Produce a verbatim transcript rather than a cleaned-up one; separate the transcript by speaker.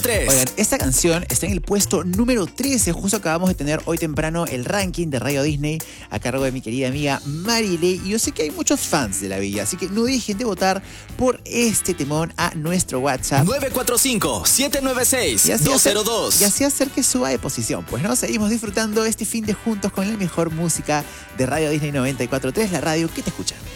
Speaker 1: Oigan, esta canción está en el puesto número trece. Justo acabamos de tener hoy temprano el ranking de Radio Disney a cargo de mi querida amiga Marilei. Y yo sé que hay muchos fans de la villa, así que no dejen de votar por este temón a nuestro WhatsApp
Speaker 2: nueve cuatro cinco, siete nueve seis,
Speaker 1: y así
Speaker 2: dos
Speaker 1: hacer-
Speaker 2: cero dos.
Speaker 1: y así hacer que suba de posición. Pues no, seguimos disfrutando este fin de juntos con la mejor música de Radio Disney noventa y cuatro punto tres, la radio que te escucha.